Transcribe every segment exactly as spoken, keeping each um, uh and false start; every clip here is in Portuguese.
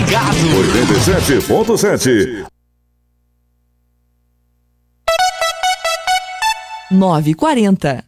ligado. oitenta e sete ponto sete. nove e quarenta.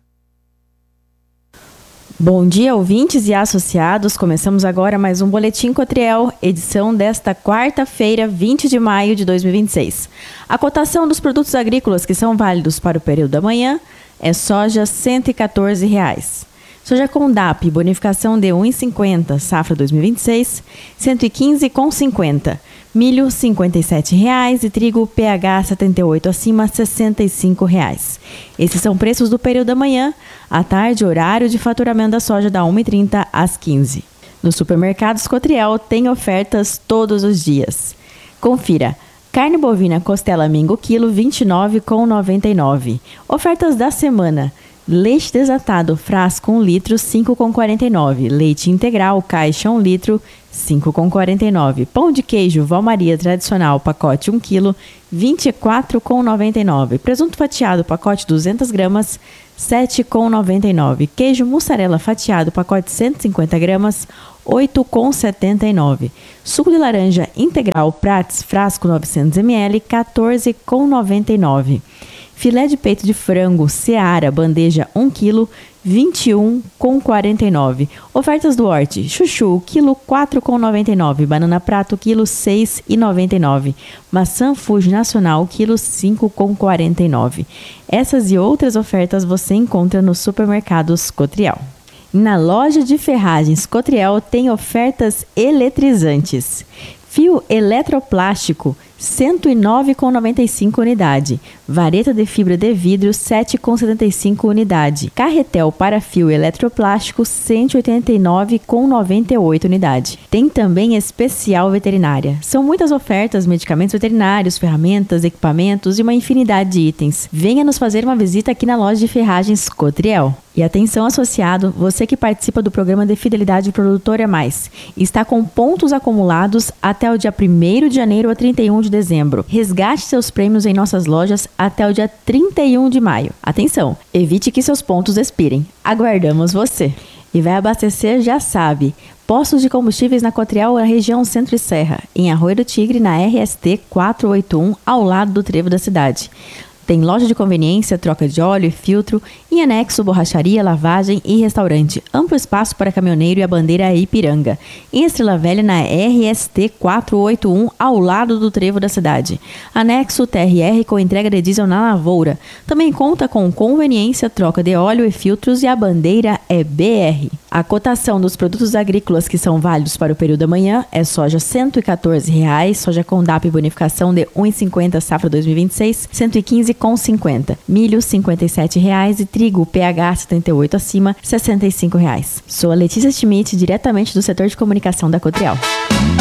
Bom dia, ouvintes e associados. Começamos agora mais um Boletim Cotriel, edição desta quarta-feira, vinte de maio de dois mil e vinte e seis. A cotação dos produtos agrícolas que são válidos para o período da manhã é soja cento e quatorze reais. Soja com D A P, bonificação de um real e cinquenta, safra dois mil e vinte e seis, cento e quinze reais e cinquenta centavos. Milho, cinquenta e sete reais e trigo P H setenta e oito acima, sessenta e cinco reais. Esses são preços do período da manhã. À tarde, horário de faturamento da soja da uma e trinta às quinze. Nos supermercados Cotriel tem ofertas todos os dias. Confira. Carne bovina costela mingo quilo vinte e nove reais e noventa e nove centavos. Ofertas da semana. Leite desnatado, frasco um litro, cinco reais e quarenta e nove centavos. Leite integral, caixa um litro, cinco reais e quarenta e nove centavos. Pão de queijo Val Maria tradicional, pacote um quilo, vinte e quatro reais e noventa e nove centavos. Presunto fatiado, pacote duzentas gramas, sete reais e noventa e nove centavos. Queijo mussarela fatiado, pacote cento e cinquenta gramas, oito reais e setenta e nove centavos. Suco de laranja integral, Prates, frasco novecentos mililitros, quatorze reais e noventa e nove centavos. Filé de peito de frango Seara, bandeja um quilo, vinte e um reais e quarenta e nove centavos. Ofertas do Horti, chuchu, quilo quatro reais e noventa e nove centavos. Banana prato, quilo seis reais e noventa e nove centavos. Maçã Fuji Nacional, quilo cinco reais e quarenta e nove centavos. Essas e outras ofertas você encontra nos supermercados Cotriel. Na loja de ferragens Cotriel tem ofertas eletrizantes. Fio eletroplástico, cento e nove reais e noventa e cinco centavos unidade. Vareta de fibra de vidro, sete reais e setenta e cinco centavos unidade. Carretel para fio eletroplástico, cento e oitenta e nove reais e noventa e oito centavos unidade. Tem também especial veterinária. São muitas ofertas, medicamentos veterinários, ferramentas, equipamentos e uma infinidade de itens. Venha nos fazer uma visita aqui na loja de ferragens Cotriel. E atenção associado, você que participa do programa de fidelidade Produtora Mais, está com pontos acumulados até o dia primeiro de janeiro a trinta e um de dezembro. Resgate seus prêmios em nossas lojas até o dia trinta e um de maio. Atenção, evite que seus pontos expirem. Aguardamos você. E vai abastecer, já sabe, postos de combustíveis na Cotriel, na região Centro e Serra, em Arroio do Tigre, na R S T quatrocentos e oitenta e um, ao lado do trevo da cidade. Tem loja de conveniência, troca de óleo e filtro, em anexo, borracharia, lavagem e restaurante. Amplo espaço para caminhoneiro e a bandeira Ipiranga. Em Estrela Velha, na R S T quatrocentos e oitenta e um, ao lado do trevo da cidade. Anexo T R R com entrega de diesel na lavoura. Também conta com conveniência, troca de óleo e filtros e a bandeira é B R. A cotação dos produtos agrícolas que são válidos para o período da manhã é soja cento e quatorze reais, soja com D A P bonificação de um real e cinquenta, safra dois mil e vinte e seis, cento e quinze reais e cinquenta centavos. Milho, cinquenta e sete reais e trigo P H setenta e oito acima, sessenta e cinco reais. Sou a Letícia Schmidt, diretamente do setor de comunicação da Cotriel.